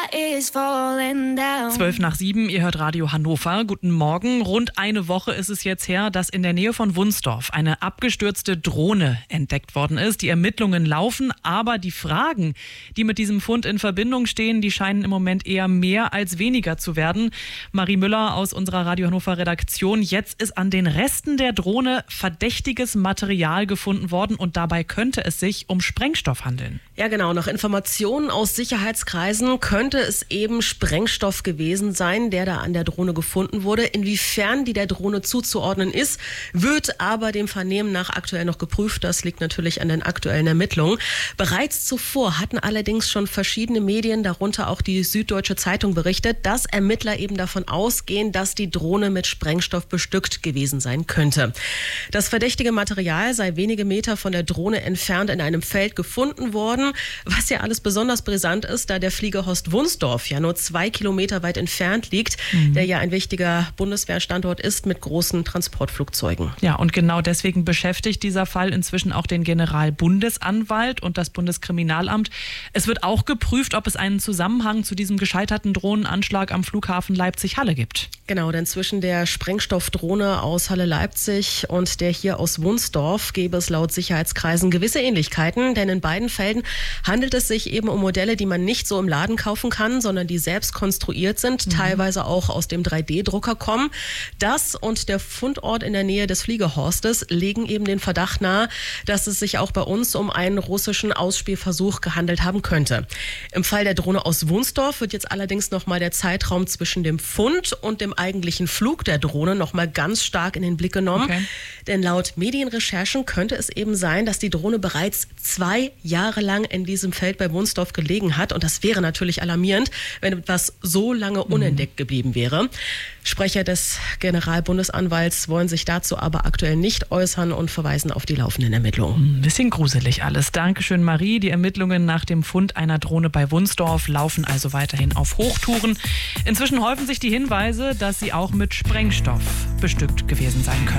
is falling down. 7:12, ihr hört Radio Hannover. Guten Morgen. Rund eine Woche ist es jetzt her, dass in der Nähe von Wunsdorf eine abgestürzte Drohne entdeckt worden ist. Die Ermittlungen laufen, aber die Fragen, die mit diesem Fund in Verbindung stehen, die scheinen im Moment eher mehr als weniger zu werden. Marie Müller aus unserer Radio Hannover Redaktion. Jetzt ist an den Resten der Drohne verdächtiges Material gefunden worden und dabei könnte es sich um Sprengstoff handeln. Ja, genau. Nach Informationen aus Sicherheitskreisen könnte es eben Sprengstoff gewesen sein, der da an der Drohne gefunden wurde. Inwiefern die der Drohne zuzuordnen ist, wird aber dem Vernehmen nach aktuell noch geprüft. Das liegt natürlich an den aktuellen Ermittlungen. Bereits zuvor hatten allerdings schon verschiedene Medien, darunter auch die Süddeutsche Zeitung, berichtet, dass Ermittler eben davon ausgehen, dass die Drohne mit Sprengstoff bestückt gewesen sein könnte. Das verdächtige Material sei wenige Meter von der Drohne entfernt in einem Feld gefunden worden, was ja alles besonders brisant ist, da der Fliegerhorst Wunsdorf ja nur 2 Kilometer weit entfernt liegt, der ja ein wichtiger Bundeswehrstandort ist mit großen Transportflugzeugen. Ja, und genau deswegen beschäftigt dieser Fall inzwischen auch den Generalbundesanwalt und das Bundeskriminalamt. Es wird auch geprüft, ob es einen Zusammenhang zu diesem gescheiterten Drohnenanschlag am Flughafen Leipzig-Halle gibt. Genau, denn zwischen der Sprengstoffdrohne aus Halle-Leipzig und der hier aus Wunsdorf gäbe es laut Sicherheitskreisen gewisse Ähnlichkeiten, denn in beiden Fällen handelt es sich eben um Modelle, die man nicht so im Laden kaufen kann, sondern die selbst konstruiert sind, teilweise auch aus dem 3D-Drucker kommen. Das und der Fundort in der Nähe des Fliegerhorstes legen eben den Verdacht nahe, dass es sich auch bei uns um einen russischen Ausspielversuch gehandelt haben könnte. Im Fall der Drohne aus Wunsdorf wird jetzt allerdings nochmal der Zeitraum zwischen dem Fund und dem eigentlichen Flug der Drohne nochmal ganz stark in den Blick genommen. Okay. Denn laut Medienrecherchen könnte es eben sein, dass die Drohne bereits 2 Jahre lang in diesem Feld bei Wunsdorf gelegen hat. Und das wäre natürlich alarmierend, wenn etwas so lange unentdeckt geblieben wäre. Sprecher des Generalbundesanwalts wollen sich dazu aber aktuell nicht äußern und verweisen auf die laufenden Ermittlungen. Ein bisschen gruselig alles. Dankeschön, Marie. Die Ermittlungen nach dem Fund einer Drohne bei Wunsdorf laufen also weiterhin auf Hochtouren. Inzwischen häufen sich die Hinweise, dass sie auch mit Sprengstoff bestückt gewesen sein könnte.